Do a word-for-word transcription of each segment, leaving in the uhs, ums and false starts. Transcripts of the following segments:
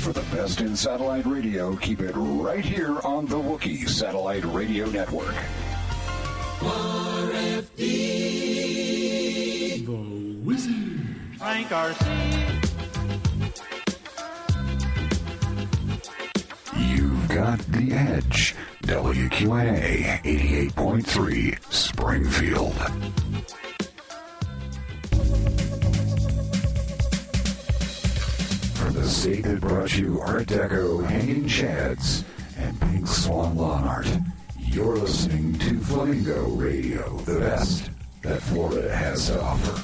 For the best in satellite radio, keep it right here on the Wookiee Satellite Radio Network. R F D. The Wizard. Frank Arcee. You've got the edge. W Q N A eighty-eight point three, Springfield. From the state that brought you Art Deco hanging shads and pink swan lawn art, you're listening to Flamingo Radio, the best that Florida has to offer.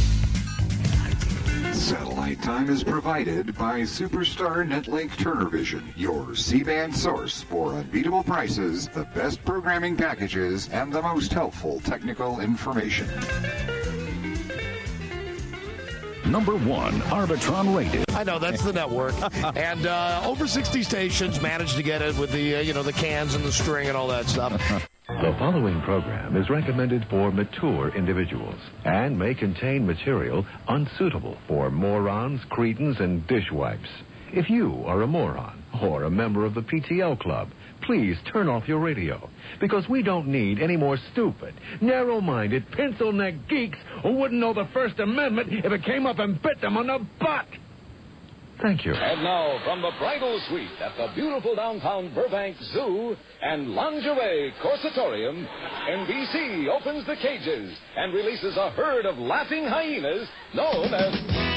Satellite time is provided by Superstar Netlink Turner Vision, your C-band source for unbeatable prices, the best programming packages, and the most helpful technical information. Number one, Arbitron rated. I know, that's the network. And uh, over sixty stations managed to get it with the, uh, you know, the cans and the string and all that stuff. The following program is recommended for mature individuals and may contain material unsuitable for morons, cretins, and dishwipes. If you are a moron or a member of the P T L club, please turn off your radio, because we don't need any more stupid, narrow-minded, pencil-neck geeks who wouldn't know the First Amendment if it came up and bit them on the butt. Thank you. And now, from the bridal suite at the beautiful downtown Burbank Zoo and Lingerie Corsatorium, N B C opens the cages and releases a herd of laughing hyenas known as...